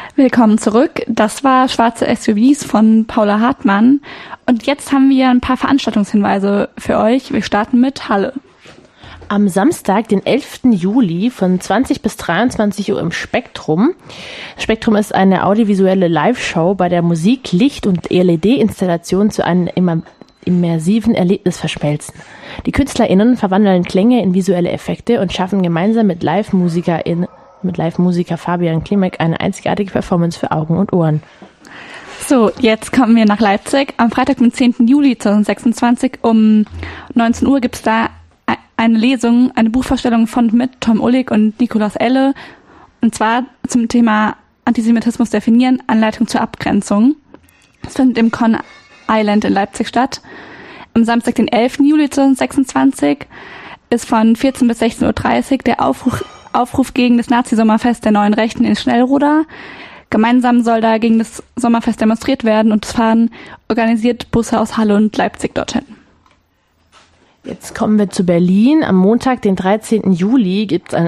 Willkommen zurück. Das war Schwarze SUVs von Paula Hartmann. Und jetzt haben wir ein paar Veranstaltungshinweise für euch. Wir starten mit Halle. Am Samstag, den 11. Juli von 20 bis 23 Uhr im Spektrum. Spektrum ist eine audiovisuelle Live-Show, bei der Musik, Licht und LED-Installation zu einem immersiven Erlebnis verschmelzen. Die KünstlerInnen verwandeln Klänge in visuelle Effekte und schaffen gemeinsam mit Live-Musiker Fabian Klimek eine einzigartige Performance für Augen und Ohren. So, jetzt kommen wir nach Leipzig. Am Freitag, den 10. Juli 2026 um 19 Uhr gibt es da eine Lesung, eine Buchvorstellung von mit Tom Ullig und Nikolaus Elle. Und zwar zum Thema Antisemitismus definieren, Anleitung zur Abgrenzung. Das findet im Con Island in Leipzig statt. Am Samstag, den 11. Juli 2026 ist von 14 bis 16.30 Uhr der Aufruf gegen das Nazi-Sommerfest der Neuen Rechten in Schnellruder. Gemeinsam soll da gegen das Sommerfest demonstriert werden und es fahren organisiert Busse aus Halle und Leipzig dorthin. Jetzt kommen wir zu Berlin. Am Montag, den 13. Juli, gibt es